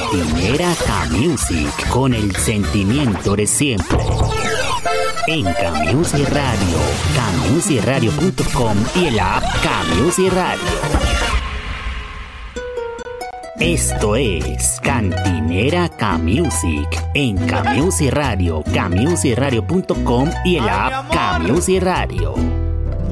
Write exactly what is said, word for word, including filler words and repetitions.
Cantinera K-Music, con el sentimiento de siempre. En K-Music Radio, K Music Radio punto com y el app K-Music Radio. Esto es Cantinera K-Music en K-Music Radio, K Music Radio punto com y el app K Music Radio.